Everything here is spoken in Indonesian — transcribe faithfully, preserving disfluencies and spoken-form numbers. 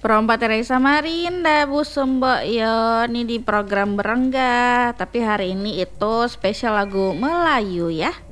Perompak Teresa Marinda, Bu Sumbo yo, ini di program Berengga. Tapi hari ini itu spesial lagu Melayu ya.